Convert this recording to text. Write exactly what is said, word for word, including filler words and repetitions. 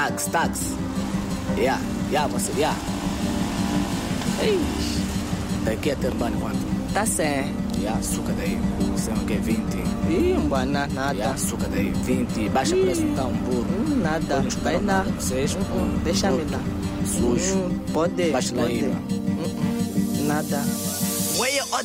Tax, tax. Yeah, yeah, você, yeah. Ei, daqui até Mbani quanto? Tá cem. Yeah, suca daí. Você não quer vinte? Ih, Mbana, nada. Yeah, suca daí, vinte. Baixa preço então, um burro. Hum, nada. Põe nos Vai carros, lá. Vocês, Hum, Deixa-me lá. Sujo. Hum, Pode, Baixa lá pode. aí, Hum, hum, Nada.